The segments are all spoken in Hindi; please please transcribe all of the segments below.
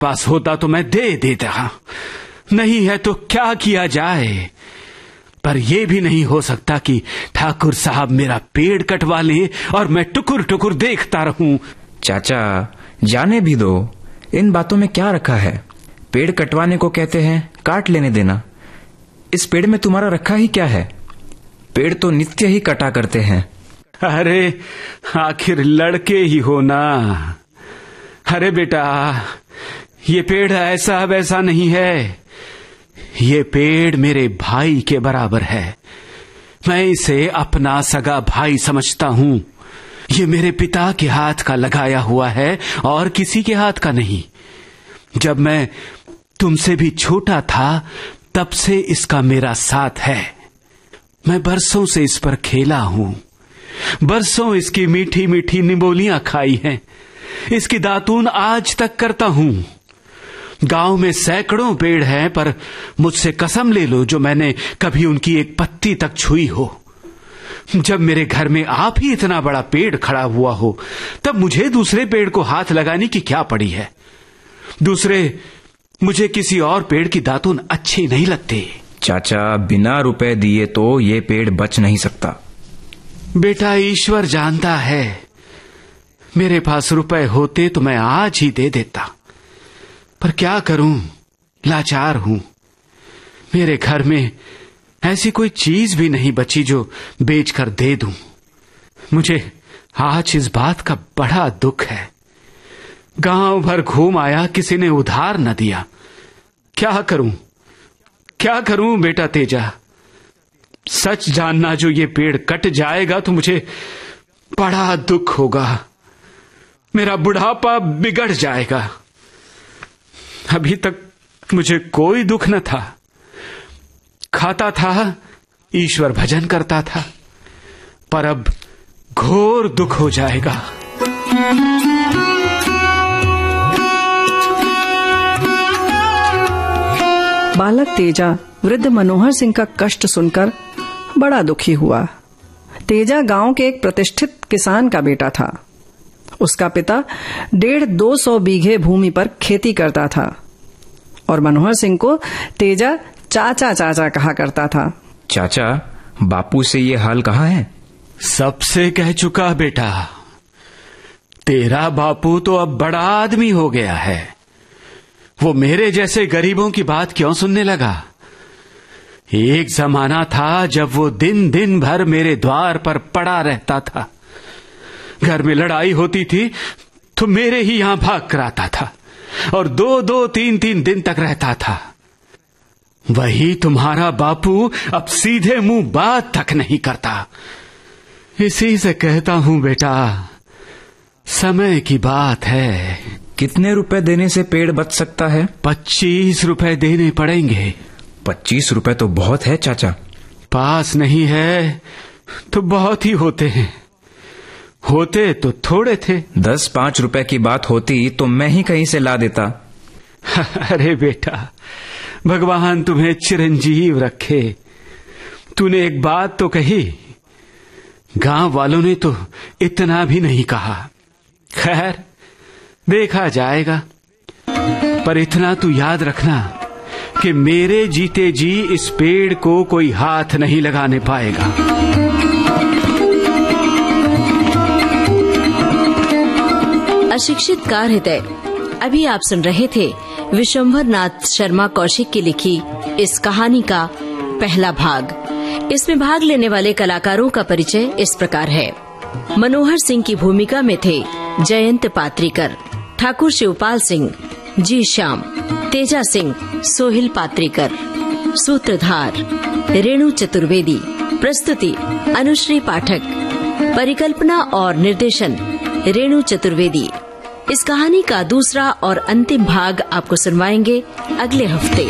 पास होता तो मैं दे देता, नहीं है तो क्या किया जाए। पर यह भी नहीं हो सकता कि ठाकुर साहब मेरा पेड़ कटवा ले और मैं टुकुर टुकुर देखता रहूं। चाचा, जाने भी दो, इन बातों में क्या रखा है। पेड़ कटवाने को कहते हैं काट लेने देना। इस पेड़ में तुम्हारा रखा ही क्या है। पेड़ तो नित्य ही कटा करते हैं। अरे आखिर लड़के ही हो ना। अरे बेटा, ये पेड़ ऐसा वैसा नहीं है, ये पेड़ मेरे भाई के बराबर है। मैं इसे अपना सगा भाई समझता हूं। ये मेरे पिता के हाथ का लगाया हुआ है और किसी के हाथ का नहीं। जब मैं तुमसे भी छोटा था तब से इसका मेरा साथ है। मैं बरसों से इस पर खेला हूं, बरसों इसकी मीठी मीठी निबोलियां खाई हैं, इसकी दातून आज तक करता हूं। गांव में सैकड़ों पेड़ हैं, पर मुझसे कसम ले लो जो मैंने कभी उनकी एक पत्ती तक छुई हो। जब मेरे घर में आप ही इतना बड़ा पेड़ खड़ा हुआ हो, तब मुझे दूसरे पेड़ को हाथ लगाने की क्या पड़ी है। मुझे किसी और पेड़ की दातून अच्छी नहीं लगती। चाचा, बिना रुपए दिए तो ये पेड़ बच नहीं सकता। बेटा, ईश्वर जानता है, मेरे पास रुपए होते तो मैं आज ही दे देता, पर क्या करूं, लाचार हूं। मेरे घर में ऐसी कोई चीज भी नहीं बची जो बेचकर दे दूं। मुझे आज इस बात का बड़ा दुख है। गांव भर घूम आया, किसी ने उधार न दिया। क्या करूं बेटा तेजा। सच जानना, जो ये पेड़ कट जाएगा तो मुझे बड़ा दुख होगा। मेरा बुढ़ापा बिगड़ जाएगा। अभी तक मुझे कोई दुख न था। खाता था, ईश्वर भजन करता था, पर अब घोर दुख हो जाएगा। बालक तेजा वृद्ध मनोहर सिंह का कष्ट सुनकर बड़ा दुखी हुआ। तेजा गांव के एक प्रतिष्ठित किसान का बेटा था। उसका पिता 150-200 बीघे भूमि पर खेती करता था और मनोहर सिंह को तेजा चाचा चाचा कहा करता था। चाचा, बापू से ये हाल कहा है? सबसे कह चुका बेटा। तेरा बापू तो अब बड़ा आदमी हो गया है। वो मेरे जैसे गरीबों की बात क्यों सुनने लगा। एक जमाना था जब वो दिन दिन भर मेरे द्वार पर पड़ा रहता था। घर में लड़ाई होती थी तो मेरे ही यहां भाग कर आता था और 2-2, 3-3 दिन तक रहता था। वही तुम्हारा बापू अब सीधे मुंह बात तक नहीं करता। इसी से कहता हूं बेटा, समय की बात है। कितने रुपए देने से पेड़ बच सकता है? 25 रुपए देने पड़ेंगे। 25 रुपए तो बहुत है चाचा। पास नहीं है तो बहुत ही होते हैं, होते तो थोड़े थे। 10-5 रुपए की बात होती तो मैं ही कहीं से ला देता। अरे बेटा, भगवान तुम्हें चिरंजीव रखे। तूने एक बात तो कही, गांव वालों ने तो इतना भी नहीं कहा। खैर, देखा जाएगा, पर इतना तू याद रखना कि मेरे जीते जी इस पेड़ को कोई हाथ नहीं लगाने पाएगा। अशिक्षित कार हृदय। अभी आप सुन रहे थे विशंभर नाथ शर्मा कौशिक की लिखी इस कहानी का पहला भाग। इसमें भाग लेने वाले कलाकारों का परिचय इस प्रकार है। मनोहर सिंह की भूमिका में थे जयंत पात्रीकर, ठाकुर शिवपाल सिंह, जी श्याम, तेजा सिंह, सोहिल पात्रीकर, सूत्रधार रेणु चतुर्वेदी, प्रस्तुति अनुश्री पाठक, परिकल्पना और निर्देशन रेणु चतुर्वेदी। इस कहानी का दूसरा और अंतिम भाग आपको सुनवाएंगे अगले हफ्ते।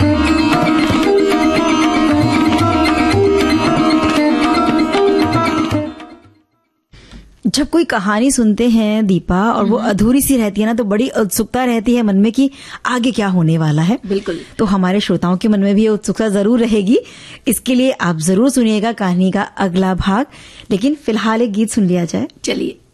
जब कोई कहानी सुनते हैं दीपा और वो अधूरी सी रहती है ना, तो बड़ी उत्सुकता रहती है मन में कि आगे क्या होने वाला है। बिल्कुल। तो हमारे श्रोताओं के मन में भी ये उत्सुकता जरूर रहेगी। इसके लिए आप जरूर सुनिएगा कहानी का अगला भाग। लेकिन फिलहाल एक गीत सुन लिया जाए। चलिए।